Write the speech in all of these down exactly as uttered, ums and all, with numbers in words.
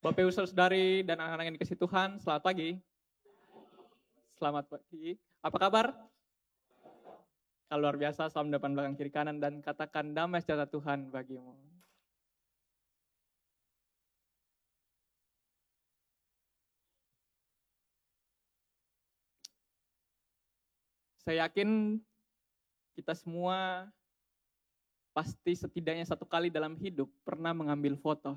Bapak Ibu Saudari dan anak-anak yang dikasih Tuhan, selamat pagi. Selamat pagi. Apa kabar? Kalau luar biasa, salam depan belakang kiri kanan dan katakan damai sejahtera Tuhan bagimu. Saya yakin kita semua pasti setidaknya satu kali dalam hidup pernah mengambil foto.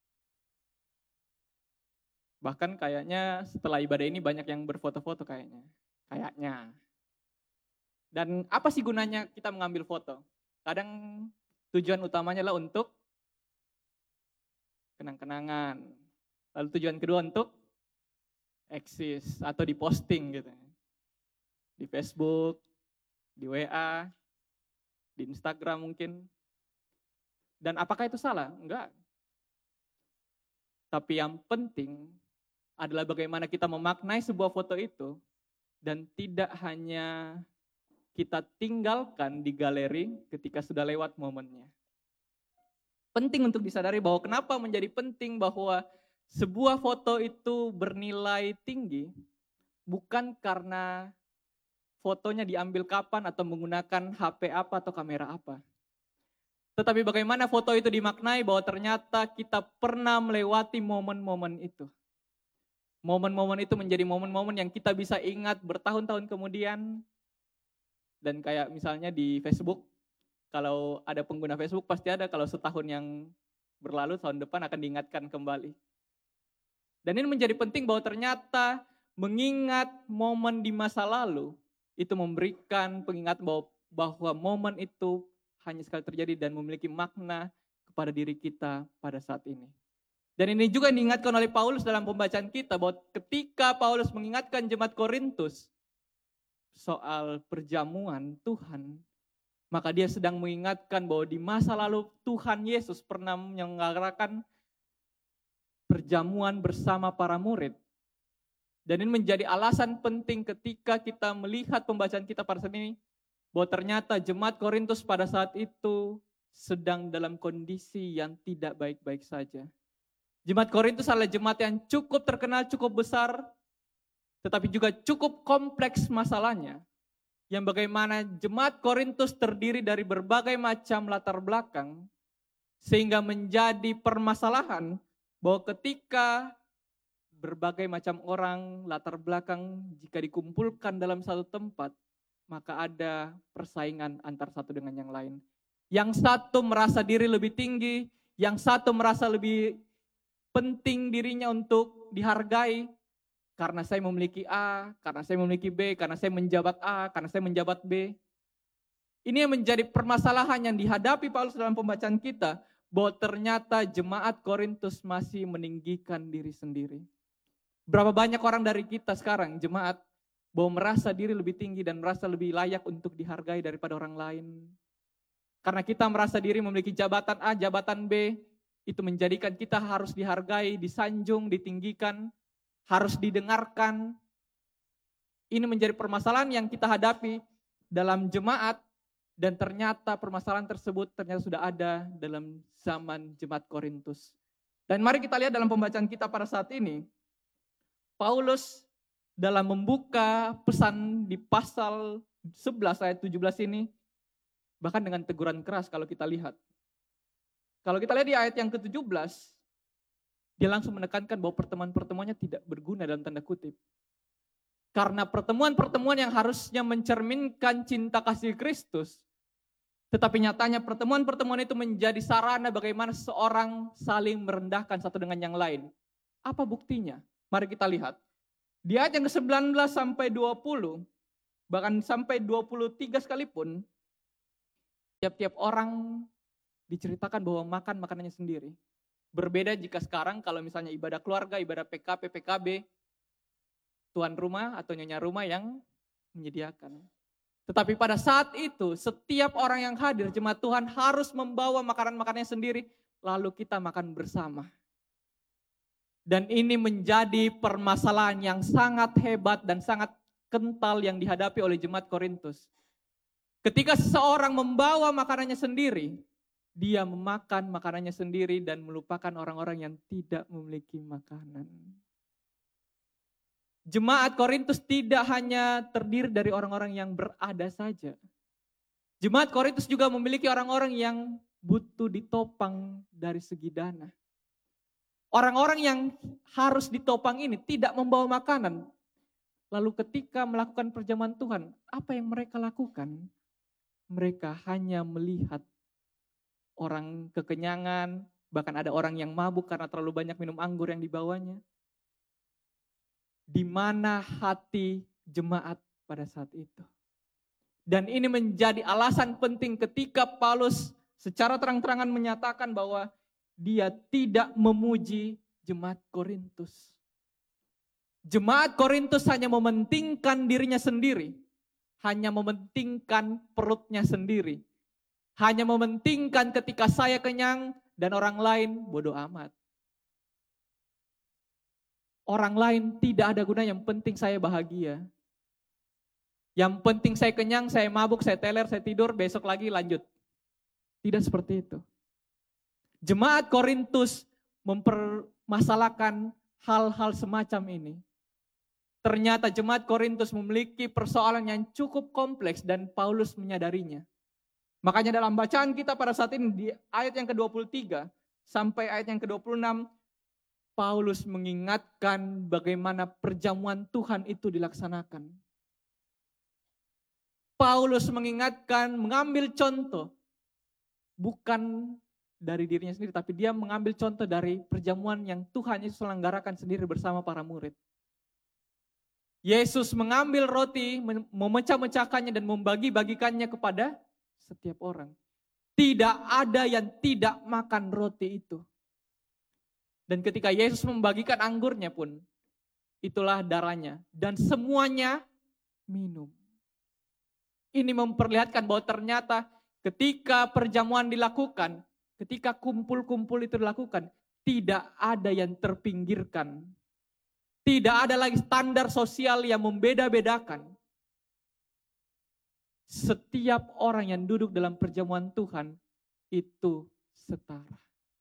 Bahkan kayaknya setelah ibadah ini banyak yang berfoto-foto kayaknya. Kayaknya. Dan apa sih gunanya kita mengambil foto? Kadang tujuan utamanya adalah untuk kenang-kenangan. Lalu tujuan kedua untuk eksis atau diposting gitu. Di Facebook, di W A, di Instagram mungkin. Dan apakah itu salah? Enggak. Tapi yang penting adalah bagaimana kita memaknai sebuah foto itu dan tidak hanya kita tinggalkan di galeri ketika sudah lewat momennya. Penting untuk disadari bahwa kenapa menjadi penting bahwa sebuah foto itu bernilai tinggi bukan karena fotonya diambil kapan atau menggunakan H P apa atau kamera apa. Tetapi bagaimana foto itu dimaknai bahwa ternyata kita pernah melewati momen-momen itu. Momen-momen itu menjadi momen-momen yang kita bisa ingat bertahun-tahun kemudian. Dan kayak misalnya di Facebook, kalau ada pengguna Facebook pasti ada kalau setahun yang berlalu, tahun depan akan diingatkan kembali. Dan ini menjadi penting bahwa ternyata mengingat momen di masa lalu, itu memberikan pengingat bahwa, bahwa momen itu hanya sekali terjadi dan memiliki makna kepada diri kita pada saat ini. Dan ini juga diingatkan oleh Paulus dalam pembacaan kita bahwa ketika Paulus mengingatkan jemaat Korintus soal perjamuan Tuhan, maka dia sedang mengingatkan bahwa di masa lalu Tuhan Yesus pernah menyelenggarakan perjamuan bersama para murid. Dan ini menjadi alasan penting ketika kita melihat pembacaan kita pada saat ini, bahwa ternyata jemaat Korintus pada saat itu sedang dalam kondisi yang tidak baik-baik saja. Jemaat Korintus adalah jemaat yang cukup terkenal, cukup besar, tetapi juga cukup kompleks masalahnya. Yang bagaimana jemaat Korintus terdiri dari berbagai macam latar belakang, sehingga menjadi permasalahan bahwa ketika berbagai macam orang latar belakang jika dikumpulkan dalam satu tempat, maka ada persaingan antar satu dengan yang lain. Yang satu merasa diri lebih tinggi, yang satu merasa lebih penting dirinya untuk dihargai karena saya memiliki A, karena saya memiliki B, karena saya menjabat A, karena saya menjabat B. Ini yang menjadi permasalahan yang dihadapi Paulus dalam pembacaan kita, bahwa ternyata jemaat Korintus masih meninggikan diri sendiri. Berapa banyak orang dari kita sekarang, jemaat, bahwa merasa diri lebih tinggi dan merasa lebih layak untuk dihargai daripada orang lain. Karena kita merasa diri memiliki jabatan A, jabatan B, itu menjadikan kita harus dihargai, disanjung, ditinggikan, harus didengarkan. Ini menjadi permasalahan yang kita hadapi dalam jemaat, dan ternyata permasalahan tersebut ternyata sudah ada dalam zaman jemaat Korintus. Dan mari kita lihat dalam pembacaan kita pada saat ini, Paulus dalam membuka pesan di pasal sebelas ayat tujuh belas ini, bahkan dengan teguran keras kalau kita lihat. Kalau kita lihat di ayat yang ketujuh belas, dia langsung menekankan bahwa pertemuan-pertemuannya tidak berguna dalam tanda kutip. Karena pertemuan-pertemuan yang harusnya mencerminkan cinta kasih Kristus, tetapi nyatanya pertemuan-pertemuan itu menjadi sarana bagaimana seseorang saling merendahkan satu dengan yang lain. Apa buktinya? Mari kita lihat. Di ayat yang ke sembilan belas sampai dua puluh, bahkan sampai dua puluh tiga sekalipun, tiap-tiap orang diceritakan bahwa makan makanannya sendiri. Berbeda jika sekarang kalau misalnya ibadah keluarga, ibadah P K P, P K B, tuan rumah atau nyonya rumah yang menyediakan. Tetapi pada saat itu, setiap orang yang hadir, jemaat Tuhan harus membawa makanan-makanannya sendiri, lalu kita makan bersama. Dan ini menjadi permasalahan yang sangat hebat dan sangat kental yang dihadapi oleh jemaat Korintus. Ketika seseorang membawa makanannya sendiri, Dia memakan makanannya sendiri dan melupakan orang-orang yang tidak memiliki makanan. Jemaat Korintus tidak hanya terdiri dari orang-orang yang berada saja. Jemaat Korintus juga memiliki orang-orang yang butuh ditopang dari segi dana. Orang-orang yang harus ditopang ini tidak membawa makanan. Lalu ketika melakukan perjamuan Tuhan, apa yang mereka lakukan? Mereka hanya melihat orang kekenyangan, bahkan ada orang yang mabuk karena terlalu banyak minum anggur yang dibawanya. Di mana hati jemaat pada saat itu? Dan ini menjadi alasan penting ketika Paulus secara terang-terangan menyatakan bahwa dia tidak memuji jemaat Korintus. Jemaat Korintus hanya mementingkan dirinya sendiri, hanya mementingkan perutnya sendiri. Hanya mementingkan ketika saya kenyang dan orang lain bodoh amat. Orang lain tidak ada gunanya, yang penting saya bahagia. Yang penting saya kenyang, saya mabuk, saya teler, saya tidur, besok lagi lanjut. Tidak seperti itu. Jemaat Korintus mempermasalahkan hal-hal semacam ini. Ternyata jemaat Korintus memiliki persoalan yang cukup kompleks dan Paulus menyadarinya. Makanya dalam bacaan kita pada saat ini di ayat yang ke dua puluh tiga sampai ayat yang ke dua puluh enam, Paulus mengingatkan bagaimana perjamuan Tuhan itu dilaksanakan. Paulus mengingatkan, mengambil contoh, bukan dari dirinya sendiri, tapi dia mengambil contoh dari perjamuan yang Tuhan Yesus selenggarakan sendiri bersama para murid. Yesus mengambil roti, memecah-mecahkannya dan membagi-bagikannya kepada setiap orang. Tidak ada yang tidak makan roti itu. Dan ketika Yesus membagikan anggurnya pun, itulah darahnya. Dan semuanya minum. Ini memperlihatkan bahwa ternyata ketika perjamuan dilakukan, ketika kumpul-kumpul itu dilakukan, tidak ada yang terpinggirkan. Tidak ada lagi standar sosial yang membeda-bedakan. Setiap orang yang duduk dalam perjamuan Tuhan itu setara.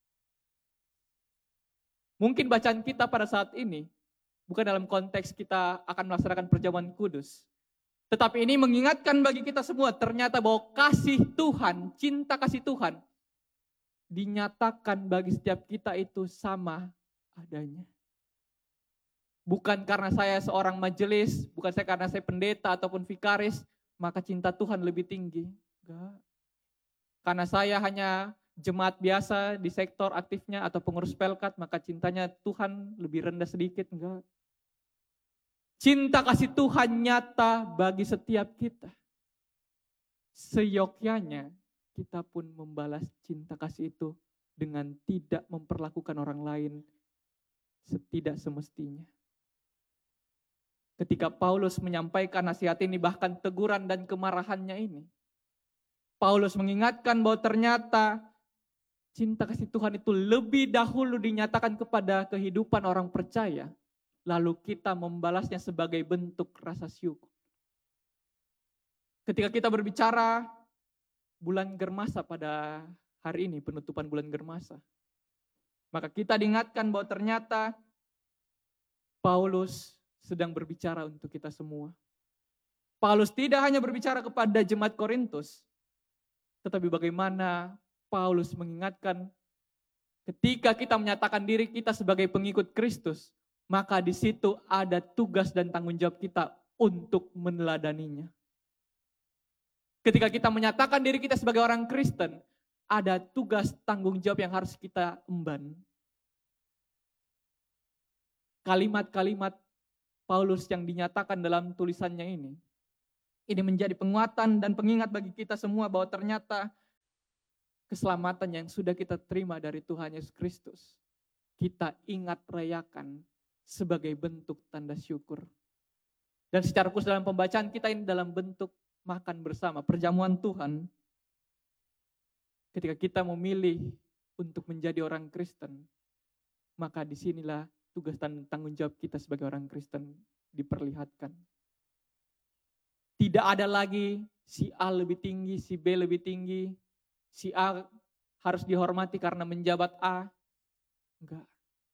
Mungkin bacaan kita pada saat ini bukan dalam konteks kita akan melaksanakan perjamuan kudus. Tetapi ini mengingatkan bagi kita semua ternyata bahwa kasih Tuhan, cinta kasih Tuhan dinyatakan bagi setiap kita itu sama adanya. Bukan karena saya seorang majelis, bukan saya karena saya pendeta ataupun vikaris, maka cinta Tuhan lebih tinggi. Enggak. Karena saya hanya jemaat biasa di sektor aktifnya atau pengurus pelkat, maka cintanya Tuhan lebih rendah sedikit. Enggak. Cinta kasih Tuhan nyata bagi setiap kita. Seyogyanya kita pun membalas cinta kasih itu dengan tidak memperlakukan orang lain setidak semestinya. Ketika Paulus menyampaikan nasihat ini, bahkan teguran dan kemarahannya ini, Paulus mengingatkan bahwa ternyata cinta kasih Tuhan itu lebih dahulu dinyatakan kepada kehidupan orang percaya, lalu kita membalasnya sebagai bentuk rasa syukur. Ketika kita berbicara bulan Germasa pada hari ini, penutupan bulan Germasa, maka kita diingatkan bahwa ternyata Paulus sedang berbicara untuk kita semua. Paulus tidak hanya berbicara kepada jemaat Korintus, tetapi bagaimana Paulus mengingatkan ketika kita menyatakan diri kita sebagai pengikut Kristus, maka di situ ada tugas dan tanggung jawab kita untuk meneladaninya. Ketika kita menyatakan diri kita sebagai orang Kristen, ada tugas tanggung jawab yang harus kita emban. Kalimat-kalimat Paulus yang dinyatakan dalam tulisannya ini, ini menjadi penguatan dan pengingat bagi kita semua bahwa ternyata keselamatan yang sudah kita terima dari Tuhan Yesus Kristus, kita ingat rayakan sebagai bentuk tanda syukur. Dan secara khusus dalam pembacaan kita ini dalam bentuk makan bersama, perjamuan Tuhan. Ketika kita memilih untuk menjadi orang Kristen, maka disinilah tugas dan tanggung jawab kita sebagai orang Kristen diperlihatkan. Tidak ada lagi si A lebih tinggi, si B lebih tinggi, si A harus dihormati karena menjabat A. Enggak.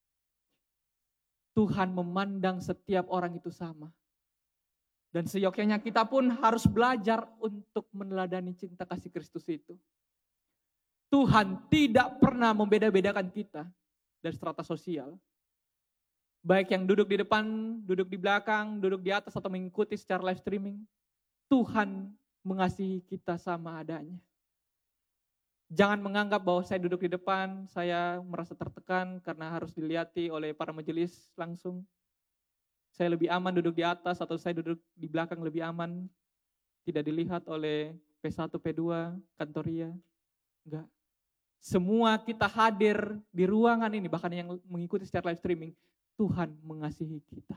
Tuhan memandang setiap orang itu sama. Dan seyogyanya kita pun harus belajar untuk meneladani cinta kasih Kristus itu. Tuhan tidak pernah membeda-bedakan kita dari strata sosial. Baik yang duduk di depan, duduk di belakang, duduk di atas atau mengikuti secara live streaming. Tuhan mengasihi kita sama adanya. Jangan menganggap bahwa saya duduk di depan, saya merasa tertekan karena harus dilihati oleh para majelis langsung. Saya lebih aman duduk di atas atau saya duduk di belakang lebih aman. Tidak dilihat oleh P satu, P dua, kantoria. Enggak. Semua kita hadir di ruangan ini, bahkan yang mengikuti secara live streaming, Tuhan mengasihi kita.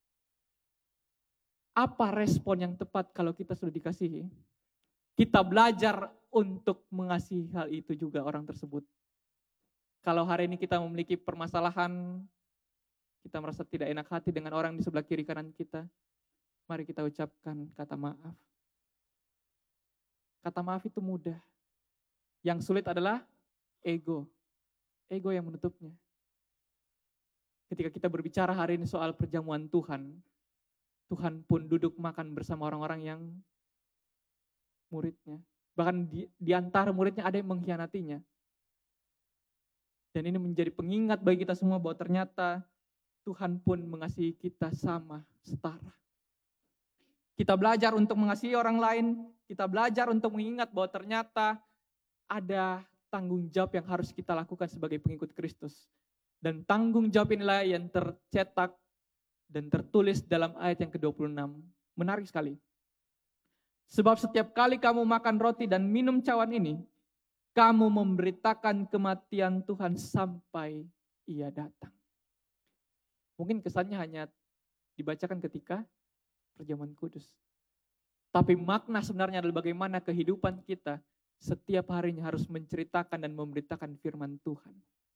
Apa respon yang tepat kalau kita sudah dikasihi? Kita belajar untuk mengasihi hal itu juga orang tersebut. Kalau hari ini kita memiliki permasalahan, kita merasa tidak enak hati dengan orang di sebelah kiri kanan kita, mari kita ucapkan kata maaf. Kata maaf itu mudah. Yang sulit adalah ego. Ego yang menutupnya. Ketika kita berbicara hari ini soal perjamuan Tuhan, Tuhan pun duduk makan bersama orang-orang yang muridnya. Bahkan di, di antara muridnya ada yang mengkhianatinya. Dan ini menjadi pengingat bagi kita semua bahwa ternyata Tuhan pun mengasihi kita sama, setara. Kita belajar untuk mengasihi orang lain, kita belajar untuk mengingat bahwa ternyata ada tanggung jawab yang harus kita lakukan sebagai pengikut Kristus. Dan tanggung jawab inilah yang tercetak dan tertulis dalam ayat yang ke dua puluh enam. Menarik sekali. Sebab setiap kali kamu makan roti dan minum cawan ini, kamu memberitakan kematian Tuhan sampai Ia datang. Mungkin kesannya hanya dibacakan ketika perjamuan kudus. Tapi makna sebenarnya adalah bagaimana kehidupan kita setiap harinya harus menceritakan dan memberitakan firman Tuhan.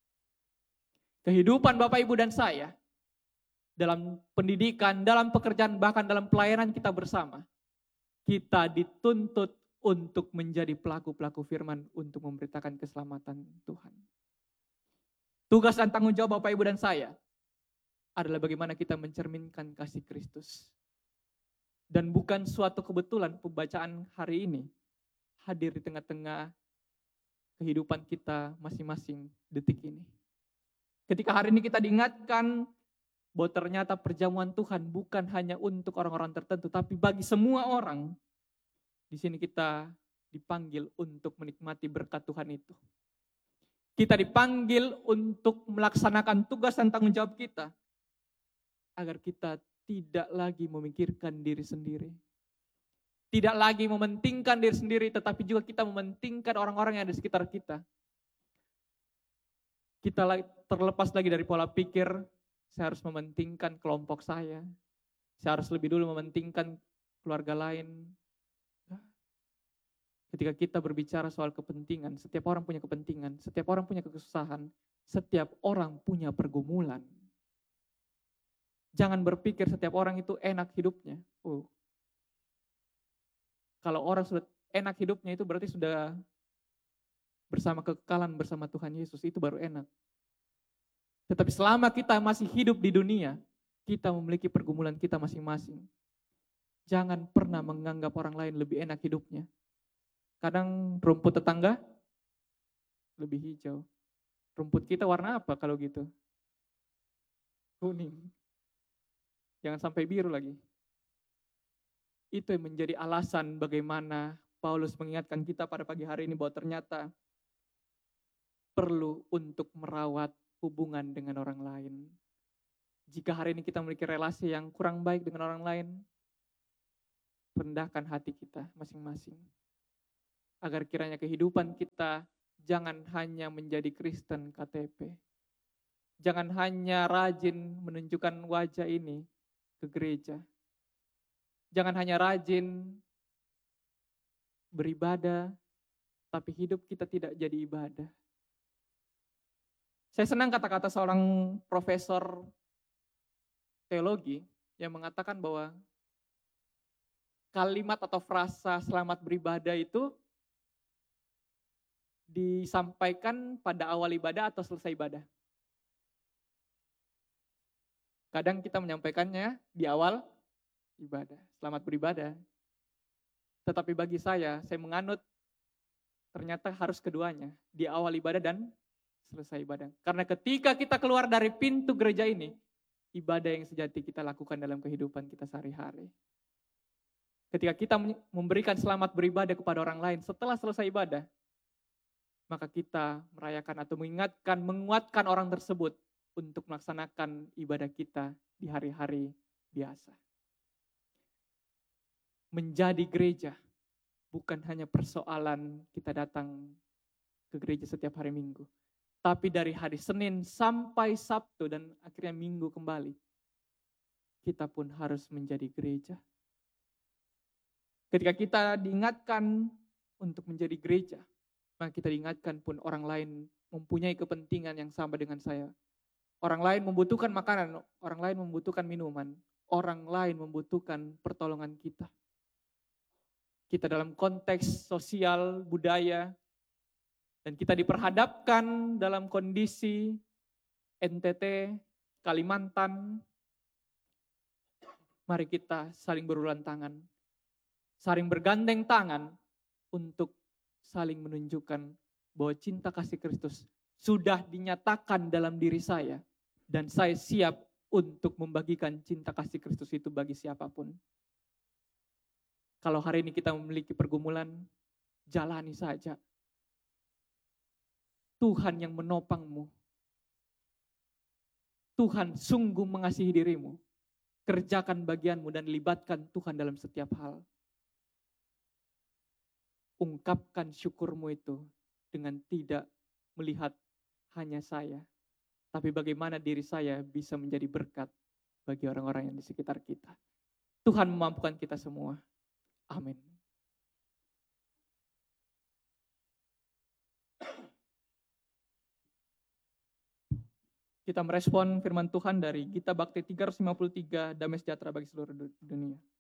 Kehidupan Bapak, Ibu, dan saya dalam pendidikan, dalam pekerjaan, bahkan dalam pelayanan kita bersama, kita dituntut untuk menjadi pelaku-pelaku firman untuk memberitakan keselamatan Tuhan. Tugas dan tanggung jawab Bapak, Ibu, dan saya adalah bagaimana kita mencerminkan kasih Kristus. Dan bukan suatu kebetulan pembacaan hari ini hadir di tengah-tengah kehidupan kita masing-masing detik ini. Ketika hari ini kita diingatkan bahwa ternyata perjamuan Tuhan bukan hanya untuk orang-orang tertentu, tapi bagi semua orang. Di sini kita dipanggil untuk menikmati berkat Tuhan itu. Kita dipanggil untuk melaksanakan tugas dan tanggung jawab kita, agar kita tidak lagi memikirkan diri sendiri. Tidak lagi mementingkan diri sendiri, tetapi juga kita mementingkan orang-orang yang ada di sekitar kita. Kita terlepas lagi dari pola pikir, saya harus mementingkan kelompok saya. Saya harus lebih dulu mementingkan keluarga lain. Ketika kita berbicara soal kepentingan, setiap orang punya kepentingan, setiap orang punya kesusahan, setiap orang punya pergumulan. Jangan berpikir setiap orang itu enak hidupnya. Oh. Kalau orang sudah enak hidupnya itu berarti sudah bersama kekekalan bersama Tuhan Yesus, itu baru enak. Tetapi selama kita masih hidup di dunia, kita memiliki pergumulan kita masing-masing. Jangan pernah menganggap orang lain lebih enak hidupnya. Kadang rumput tetangga lebih hijau. Rumput kita warna apa kalau gitu? Kuning. Jangan sampai biru lagi. Itu yang menjadi alasan bagaimana Paulus mengingatkan kita pada pagi hari ini bahwa ternyata perlu untuk merawat hubungan dengan orang lain. Jika hari ini kita memiliki relasi yang kurang baik dengan orang lain, rendahkan hati kita masing-masing. Agar kiranya kehidupan kita jangan hanya menjadi Kristen K T P. Jangan hanya rajin menunjukkan wajah ini ke gereja. Jangan hanya rajin beribadah, tapi hidup kita tidak jadi ibadah. Saya senang kata-kata seorang profesor teologi yang mengatakan bahwa kalimat atau frasa selamat beribadah itu disampaikan pada awal ibadah atau selesai ibadah? Kadang kita menyampaikannya di awal ibadah. Selamat beribadah. Tetapi bagi saya, saya menganut ternyata harus keduanya. Di awal ibadah dan selesai ibadah. Karena ketika kita keluar dari pintu gereja ini, ibadah yang sejati kita lakukan dalam kehidupan kita sehari-hari. Ketika kita memberikan selamat beribadah kepada orang lain setelah selesai ibadah, maka kita merayakan atau mengingatkan, menguatkan orang tersebut untuk melaksanakan ibadah kita di hari-hari biasa. Menjadi gereja bukan hanya persoalan kita datang ke gereja setiap hari Minggu, tapi dari hari Senin sampai Sabtu dan akhirnya Minggu kembali, kita pun harus menjadi gereja. Ketika kita diingatkan untuk menjadi gereja, maka kita diingatkan pun orang lain mempunyai kepentingan yang sama dengan saya. Orang lain membutuhkan makanan, orang lain membutuhkan minuman, orang lain membutuhkan pertolongan kita. Kita dalam konteks sosial, budaya, dan kita diperhadapkan dalam kondisi N T T, Kalimantan. Mari kita saling berulang tangan, saling bergandeng tangan untuk saling menunjukkan bahwa cinta kasih Kristus sudah dinyatakan dalam diri saya dan saya siap untuk membagikan cinta kasih Kristus itu bagi siapapun. Kalau hari ini kita memiliki pergumulan, jalani saja. Tuhan yang menopangmu. Tuhan sungguh mengasihi dirimu. Kerjakan bagianmu dan libatkan Tuhan dalam setiap hal. Ungkapkan syukurmu itu dengan tidak melihat hanya saya, tapi bagaimana diri saya bisa menjadi berkat bagi orang-orang yang di sekitar kita. Tuhan memampukan kita semua. Amin. Kita merespon firman Tuhan dari Gita Bakti tiga ratus lima puluh tiga, Damai Sejahtera bagi seluruh dunia.